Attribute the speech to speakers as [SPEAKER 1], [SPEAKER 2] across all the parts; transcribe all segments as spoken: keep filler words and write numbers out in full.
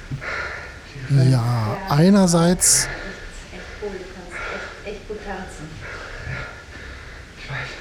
[SPEAKER 1] Ja, einerseits,
[SPEAKER 2] Echt, echt cool, du kannst echt, echt gut tanzen.
[SPEAKER 3] Ich weiß.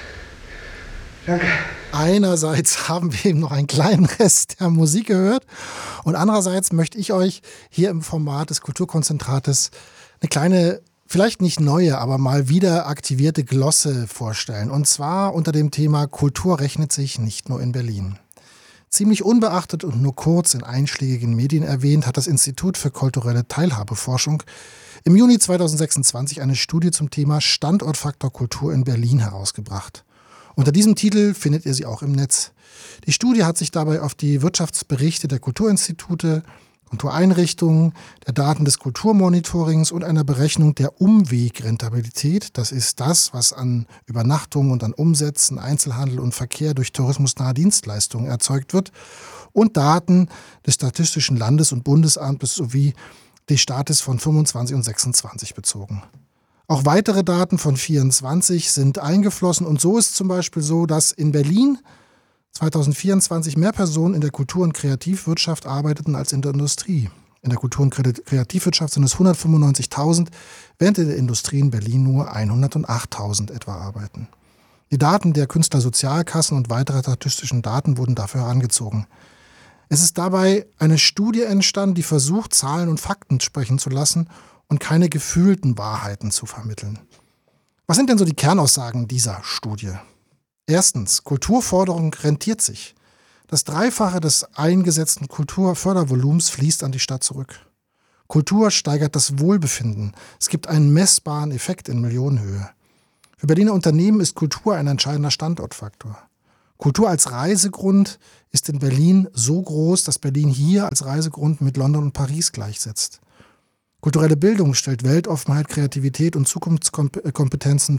[SPEAKER 3] Danke.
[SPEAKER 1] einerseits haben wir eben noch einen kleinen Rest der Musik gehört und andererseits möchte ich euch hier im Format des Kulturkonzentrates eine kleine, vielleicht nicht neue, aber mal wieder aktivierte Glosse vorstellen. Und zwar unter dem Thema Kultur rechnet sich nicht nur in Berlin. Ziemlich unbeachtet und nur kurz in einschlägigen Medien erwähnt, hat das Institut für kulturelle Teilhabeforschung im Juni zweitausendsechsundzwanzig eine Studie zum Thema Standortfaktor Kultur in Berlin herausgebracht. Unter diesem Titel findet ihr sie auch im Netz. Die Studie hat sich dabei auf die Wirtschaftsberichte der Kulturinstitute, Kultureinrichtungen, der Daten des Kulturmonitorings und einer Berechnung der Umwegrentabilität, das ist das, was an Übernachtungen und an Umsätzen, Einzelhandel und Verkehr durch tourismusnahe Dienstleistungen erzeugt wird, und Daten des Statistischen Landes- und Bundesamtes sowie des Staates von fünfundzwanzig und sechsundzwanzig bezogen. Auch weitere Daten von vierundzwanzig sind eingeflossen und so ist zum Beispiel so, dass in Berlin zweitausendvierundzwanzig mehr Personen in der Kultur- und Kreativwirtschaft arbeiteten als in der Industrie. In der Kultur- und Kreativwirtschaft sind es hundertfünfundneunzigtausend, während in der Industrie in Berlin nur hundertachttausend etwa arbeiten. Die Daten der Künstlersozialkassen und weitere statistischen Daten wurden dafür herangezogen. Es ist dabei eine Studie entstanden, die versucht, Zahlen und Fakten sprechen zu lassen und keine gefühlten Wahrheiten zu vermitteln. Was sind denn so die Kernaussagen dieser Studie? Erstens, Kulturförderung rentiert sich. Das Dreifache des eingesetzten Kulturfördervolumens fließt an die Stadt zurück. Kultur steigert das Wohlbefinden. Es gibt einen messbaren Effekt in Millionenhöhe. Für Berliner Unternehmen ist Kultur ein entscheidender Standortfaktor. Kultur als Reisegrund ist in Berlin so groß, dass Berlin hier als Reisegrund mit London und Paris gleichsetzt. Kulturelle Bildung stellt Weltoffenheit, Kreativität und Zukunftskompetenzen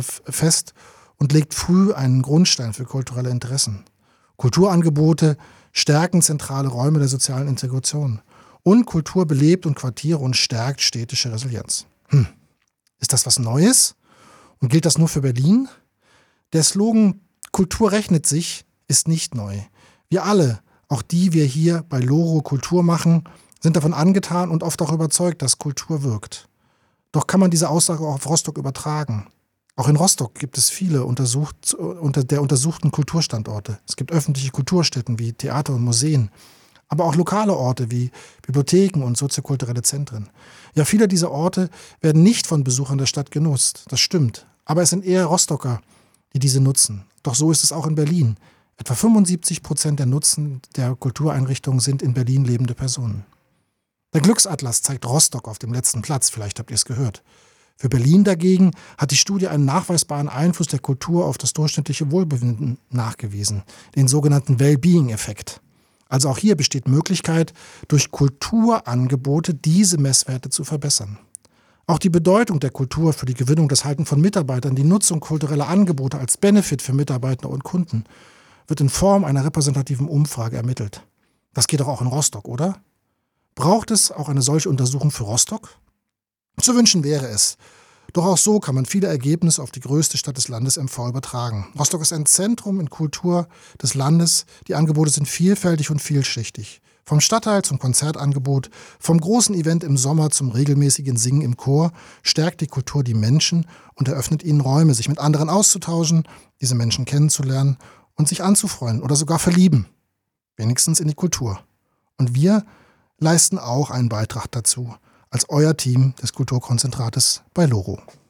[SPEAKER 1] fest und legt früh einen Grundstein für kulturelle Interessen. Kulturangebote stärken zentrale Räume der sozialen Integration. Und Kultur belebt und Quartiere und stärkt städtische Resilienz. Hm. Ist das was Neues? Und gilt das nur für Berlin? Der Slogan Kultur rechnet sich ist nicht neu. Wir alle, auch die wir hier bei Loro Kultur machen, sind davon angetan und oft auch überzeugt, dass Kultur wirkt. Doch kann man diese Aussage auch auf Rostock übertragen? Auch in Rostock gibt es viele untersucht, unter der untersuchten Kulturstandorte. Es gibt öffentliche Kulturstätten wie Theater und Museen, aber auch lokale Orte wie Bibliotheken und soziokulturelle Zentren. Ja, viele dieser Orte werden nicht von Besuchern der Stadt genutzt, das stimmt. Aber es sind eher Rostocker, die diese nutzen. Doch so ist es auch in Berlin. Etwa fünfundsiebzig Prozent der Nutzen der Kultureinrichtungen sind in Berlin lebende Personen. Der Glücksatlas zeigt Rostock auf dem letzten Platz, vielleicht habt ihr es gehört. Für Berlin dagegen hat die Studie einen nachweisbaren Einfluss der Kultur auf das durchschnittliche Wohlbefinden nachgewiesen, den sogenannten Well-Being-Effekt. Also auch hier besteht Möglichkeit, durch Kulturangebote diese Messwerte zu verbessern. Auch die Bedeutung der Kultur für die Gewinnung, das Halten von Mitarbeitern, die Nutzung kultureller Angebote als Benefit für Mitarbeiter und Kunden wird in Form einer repräsentativen Umfrage ermittelt. Das geht doch auch in Rostock, oder? Braucht es auch eine solche Untersuchung für Rostock? Zu wünschen wäre es. Doch auch so kann man viele Ergebnisse auf die größte Stadt des Landes M V übertragen. Rostock ist ein Zentrum in Kultur des Landes. Die Angebote sind vielfältig und vielschichtig. Vom Stadtteil zum Konzertangebot, vom großen Event im Sommer zum regelmäßigen Singen im Chor stärkt die Kultur die Menschen und eröffnet ihnen Räume, sich mit anderen auszutauschen, diese Menschen kennenzulernen und sich anzufreuen oder sogar verlieben. Wenigstens in die Kultur. Und wir leisten auch einen Beitrag dazu, als euer Team des Kulturkonzentrates bei Loro.